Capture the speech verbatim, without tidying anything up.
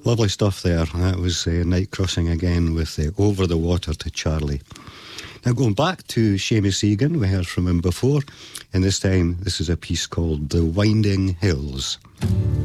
Lovely stuff there. That was uh, Night Crossing again with uh, Over the Water to Charlie. Now going back to Seamus Egan, we heard from him before, and this time this is a piece called The Winding Hills.